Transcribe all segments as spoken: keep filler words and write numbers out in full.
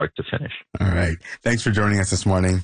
start to finish. All right. Thanks for joining us this morning.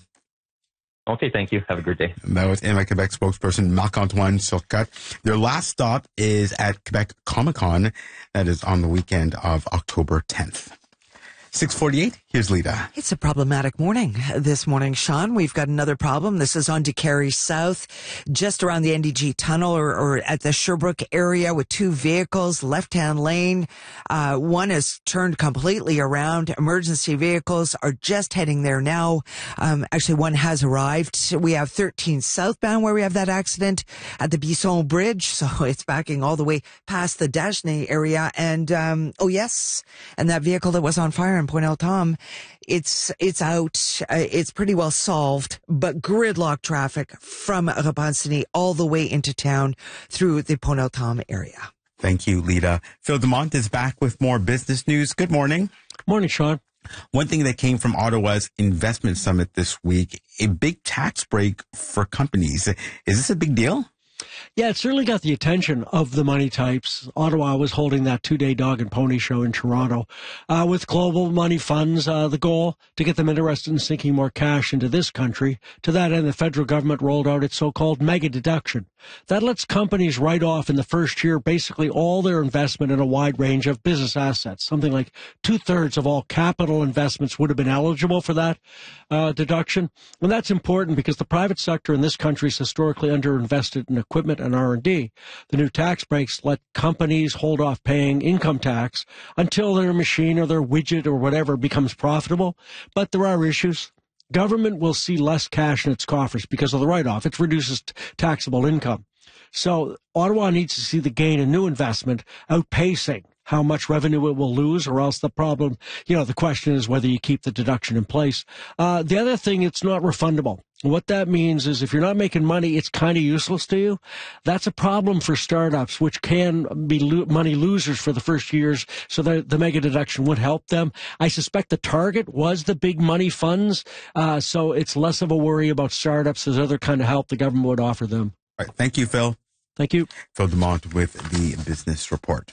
Okay, thank you. Have a great day. That was M I Quebec spokesperson Marc-Antoine Turcotte. Their last stop is at Quebec Comic-Con. That is on the weekend of October tenth. six forty-eight, here's Lita. It's a problematic morning this morning, Sean. We've got another problem. This is on DeCarry South, just around the N D G tunnel or, or at the Sherbrooke area with two vehicles, left-hand lane. Uh, one is turned completely around. Emergency vehicles are just heading there now. Um, actually, one has arrived. We have thirteen southbound where we have that accident at the Bisson Bridge. So it's backing all the way past the Dagenais area. And, um, oh yes, and that vehicle that was on fire in Point El Tom, it's it's out. Uh, it's pretty well solved, but gridlock traffic from Repentigny all the way into town through the Point El Tom area. Thank you, Lita. Phil Dumont is back with more business news. Good morning. Morning, Sean. One thing that came from Ottawa's investment summit this week, a big tax break for companies. Is this a big deal? Yeah, it certainly got the attention of the money types. Ottawa was holding that two-day dog and pony show in Toronto uh, with global money funds. Uh, the goal to get them interested in sinking more cash into this country. To that end, the federal government rolled out its so-called mega deduction. That lets companies write off in the first year basically all their investment in a wide range of business assets. Something like two-thirds of all capital investments would have been eligible for that uh, deduction. And that's important because the private sector in this country is historically underinvested in equipment and R and D. The new tax breaks let companies hold off paying income tax until their machine or their widget or whatever becomes profitable. But there are issues. Government will see less cash in its coffers because of the write-off. It reduces t- taxable income. So Ottawa needs to see the gain in new investment outpacing how much revenue it will lose, or else the problem, you know, the question is whether you keep the deduction in place. Uh, the other thing, it's not refundable. What that means is if you're not making money, it's kind of useless to you. That's a problem for startups, which can be lo- money losers for the first years, so the, the mega deduction would help them. I suspect the target was the big money funds, uh, so it's less of a worry about startups as other kind of help the government would offer them. All right, thank you, Phil. Thank you. Phil Dumont with the Business Report.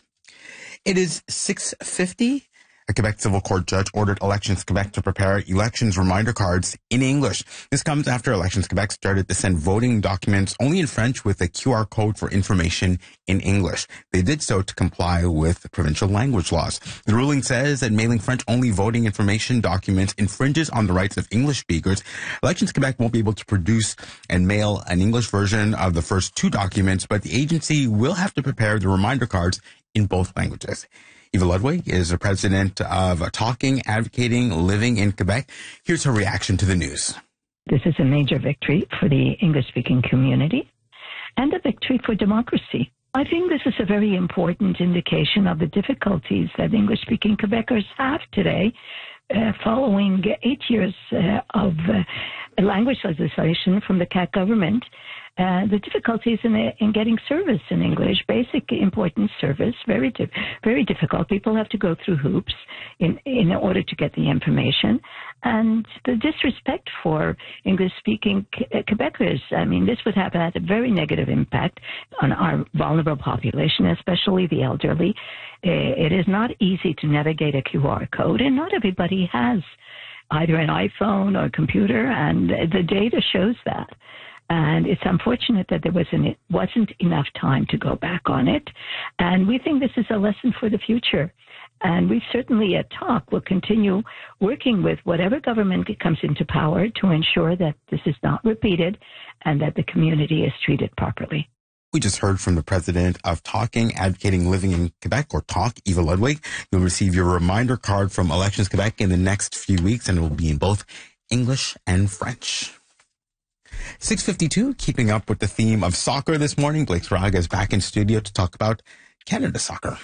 It is six fifty. A Quebec Civil Court judge ordered Elections Quebec to prepare elections reminder cards in English. This comes after Elections Quebec started to send voting documents only in French with a Q R code for information in English. They did so to comply with provincial language laws. The ruling says that mailing French-only voting information documents infringes on the rights of English speakers. Elections Quebec won't be able to produce and mail an English version of the first two documents, but the agency will have to prepare the reminder cards in both languages. Eva Ludwig is the president of Talking, Advocating, Living in Quebec. Here's her reaction to the news. This is a major victory for the English-speaking community and a victory for democracy. I think this is a very important indication of the difficulties that English-speaking Quebecers have today uh, following eight years uh, of uh, language legislation from the C A Q government. Uh, the difficulties in, in getting service in English, basic important service, very di- very difficult. People have to go through hoops in, in order to get the information. And the disrespect for English-speaking Quebecers, I mean, this would have had a very negative impact on our vulnerable population, especially the elderly. It is not easy to navigate a Q R code, and not everybody has either an iPhone or a computer, and the data shows that. And it's unfortunate that there wasn't, wasn't enough time to go back on it. And we think this is a lesson for the future. And we certainly at Talk will continue working with whatever government comes into power to ensure that this is not repeated and that the community is treated properly. We just heard from the president of Talking, Advocating, Living in Quebec, or Talk, Eva Ludwig. You'll receive your reminder card from Elections Quebec in the next few weeks, and it will be in both English and French. six fifty-two, keeping up with the theme of soccer this morning. Blake Sprague is back in studio to talk about Canada soccer.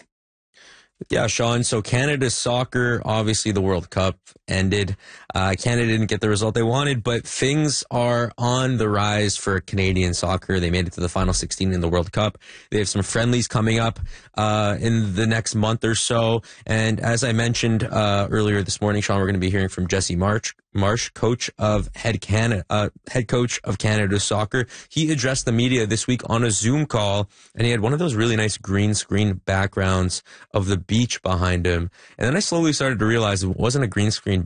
Yeah, Sean. So Canada soccer, obviously the World Cup ended. Uh, Canada didn't get the result they wanted, but things are on the rise for Canadian soccer. They made it to the final sixteen in the World Cup. They have some friendlies coming up uh, in the next month or so. And as I mentioned uh, earlier this morning, Sean, we're going to be hearing from Jesse March, Marsh, coach of head Canada, uh, head coach of Canada Soccer, he addressed the media this week on a Zoom call, and he had one of those really nice green screen backgrounds of the beach behind him. And then I slowly started to realize it wasn't a green screen